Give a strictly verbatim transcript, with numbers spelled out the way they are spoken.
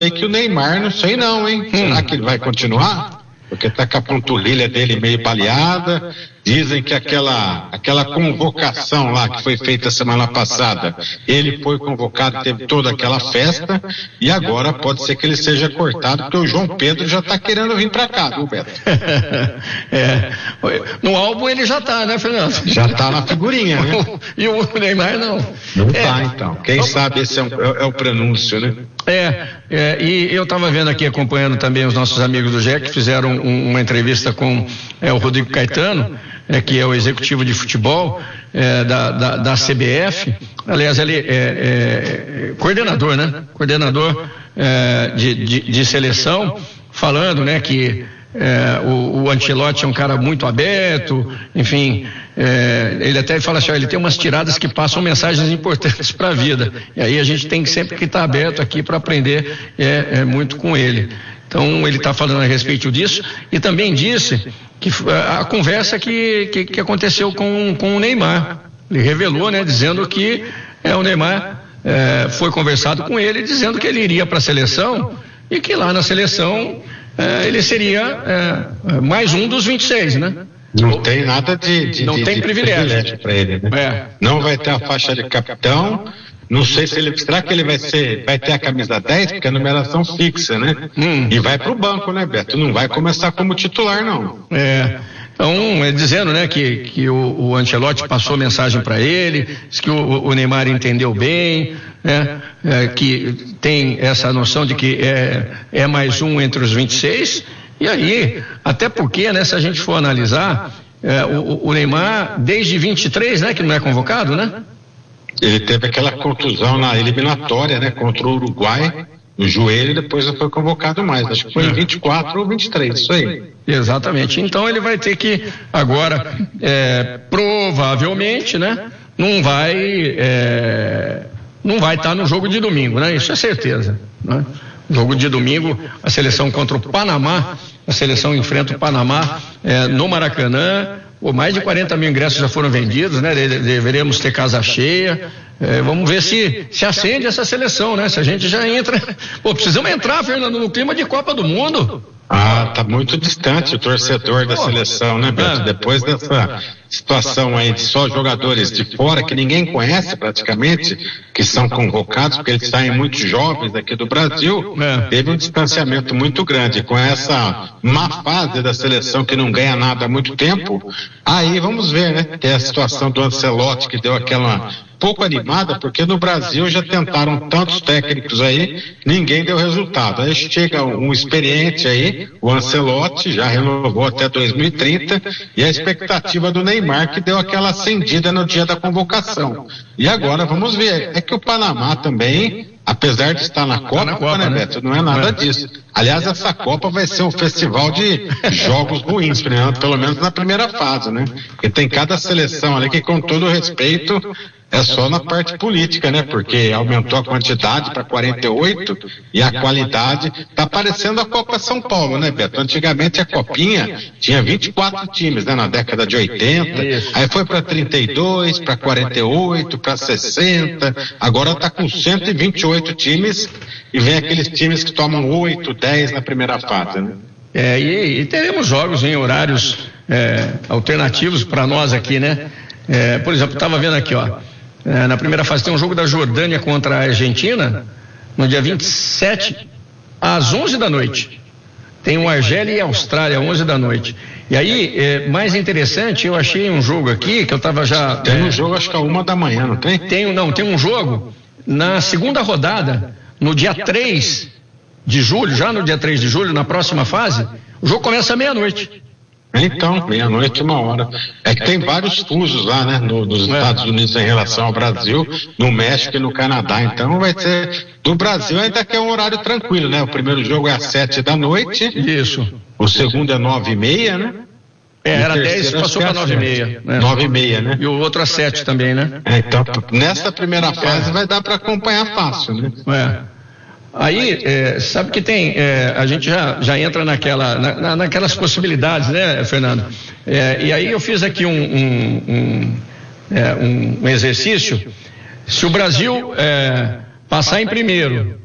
aí que o Neymar, não sei não, hein? Hum. Será que ele vai continuar? Porque tá com a panturrilha dele meio baleada. Dizem que aquela, aquela convocação lá que foi feita semana passada, ele foi convocado, teve toda aquela festa, e agora pode ser que ele seja cortado, porque o João Pedro já está querendo vir para cá, viu, Beto? É. No álbum ele já está, né, Fernando? Já está na figurinha, né? E o Neymar não. Não está, é. Então. Quem então, sabe esse é, um, é, é o prenúncio, né? É, é e eu estava vendo aqui, acompanhando também os nossos amigos do G E C, que fizeram um, uma entrevista com é, o Rodrigo Caetano, é, que é o executivo de futebol é, da, da, da C B F, aliás, ele é, é, é coordenador, né? Coordenador é, de, de, de seleção, falando, né, que é, o, o Ancelotti é um cara muito aberto, enfim, é, ele até fala assim, ó, ele tem umas tiradas que passam mensagens importantes para a vida, e aí a gente tem sempre que estar aberto aqui para aprender é, é, muito com ele. Então ele está falando a respeito disso e também disse que a conversa que, que, que aconteceu com, com o Neymar, ele revelou, né, dizendo que é, o Neymar é, foi conversado com ele, dizendo que ele iria para a seleção e que lá na seleção é, ele seria é, mais um dos vinte e seis, né? Não tem nada de, de não de, tem de privilégio, privilégio para ele, né? É. Não vai ter a faixa de capitão. Não sei se ele, será que ele vai ser, vai ter a camisa dez, porque é a numeração fixa, né? Hum. E vai pro banco, né, Beto? Não vai começar como titular, não. É. Então, é dizendo, né, que, que o, o Ancelotti passou mensagem para ele, que o, o Neymar entendeu bem, né, é, que tem essa noção de que é, é mais um entre os vinte e seis, e aí, até porque, né, se a gente for analisar, é, o, o Neymar, desde vinte e três, né, que não é convocado, né? Ele teve aquela contusão na eliminatória, né, contra o Uruguai, no joelho, e depois não foi convocado mais. Acho que foi em vinte e quatro ou vinte e três, isso aí. Exatamente. Então ele vai ter que, agora, é, provavelmente, né, não vai, é, não vai estar no jogo de domingo, né? Isso é certeza, né? Jogo de domingo, a seleção contra o Panamá, a seleção enfrenta o Panamá é, no Maracanã. Pô, mais de quarenta mil ingressos já foram vendidos, né? De, deveremos ter casa cheia. É, vamos ver se se acende essa seleção, né? Se a gente já entra. Pô, precisamos entrar, Fernando, no clima de Copa do Mundo. Ah, tá muito distante o torcedor da seleção, né, Beto? Depois dessa situação aí de só jogadores de fora, que ninguém conhece praticamente, que são convocados, porque eles saem muito jovens daqui do Brasil, teve um distanciamento muito grande. Com essa má fase da seleção que não ganha nada há muito tempo, aí vamos ver, né? Tem a situação do Ancelotti, que deu aquela pouco animada, porque no Brasil já tentaram tantos técnicos aí, ninguém deu resultado. Aí chega um experiente aí, o Ancelotti, já renovou até dois mil e trinta, e a expectativa do Neymar, que deu aquela acendida no dia da convocação. E agora vamos ver, é que o Panamá também, apesar de estar na Copa, tá na Copa, né, Beto? Não é nada é. disso. Aliás, essa Copa vai ser um festival de jogos ruins, pelo menos na primeira fase, né? Porque tem cada seleção ali que, com todo respeito, é só na parte política, né? Porque aumentou a quantidade para quarenta e oito e a qualidade tá parecendo a Copa São Paulo, né, Beto? Antigamente a Copinha tinha vinte e quatro times, né, na década de oitenta, aí foi para trinta e dois, para quarenta e oito, para sessenta, agora tá com cento e vinte e oito times e vem aqueles times que tomam oito, dez na primeira fase, né? É, e, e teremos jogos em horários é, alternativos para nós aqui, né? É, por exemplo, estava vendo aqui, ó. É, na primeira fase tem um jogo da Jordânia contra a Argentina, no dia vinte e sete, às onze da noite. Tem o Argélia e Austrália, onze da noite. E aí, é, mais interessante, eu achei um jogo aqui, que eu estava já... Tem é, um jogo, acho que é uma da manhã, não tem? Tem, não, tem um jogo na segunda rodada, no dia três de julho, já no dia três de julho, na próxima fase, o jogo começa à meia-noite. Então, meia-noite, uma hora. É que tem vários fusos lá, né, no, nos Estados Unidos em relação ao Brasil, no México e no Canadá. Então vai ser, do Brasil ainda que é um horário tranquilo, né? O primeiro jogo é às sete da noite. Isso. O segundo é nove e meia, né? É, era dez, passou para nove e meia. Né? nove e meia, né? E o outro às sete também, né? É, então, nessa primeira fase é. vai dar para acompanhar fácil, né? É. Aí, é, sabe que tem, é, a gente já, já entra naquela, na, naquelas possibilidades, né, Fernando? É, e aí eu fiz aqui um, um, um, é, um exercício. Se o Brasil é, passar em primeiro